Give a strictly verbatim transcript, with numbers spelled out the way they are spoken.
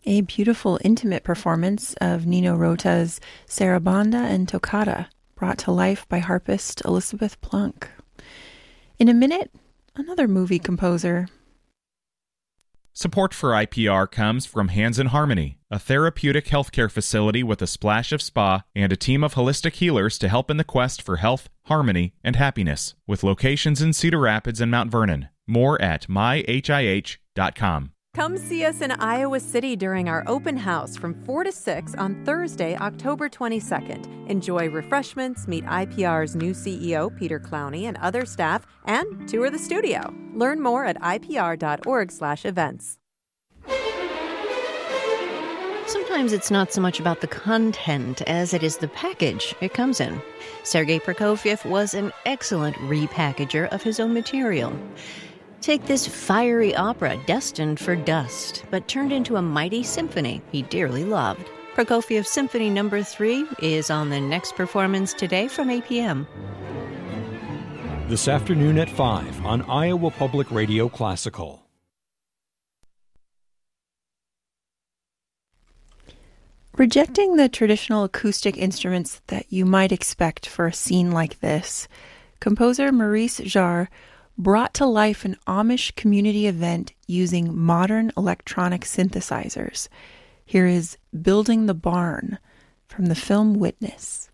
A beautiful, intimate performance of Nino Rota's Sarabanda and Toccata, brought to life by harpist Elizabeth Plunk. In a minute, another movie composer. Support for I P R comes from Hands in Harmony, a therapeutic healthcare facility with a splash of spa and a team of holistic healers to help in the quest for health, harmony, and happiness, with locations in Cedar Rapids and Mount Vernon. More at my h i h dot com. Come see us in Iowa City during our open house from four to six on Thursday, October twenty-second. Enjoy refreshments, meet I P R's new C E O, Peter Clowney, and other staff, and tour the studio. Learn more at I P R dot org slash events. Sometimes it's not so much about the content as it is the package it comes in. Sergei Prokofiev was an excellent repackager of his own material. Take this fiery opera destined for dust, but turned into a mighty symphony he dearly loved. Prokofiev Symphony Number three is on the next performance today from eight p.m. This afternoon at five on Iowa Public Radio Classical. Rejecting the traditional acoustic instruments that you might expect for a scene like this, composer Maurice Jarre brought to life an Amish community event using modern electronic synthesizers. Here is Building the Barn from the film Witness.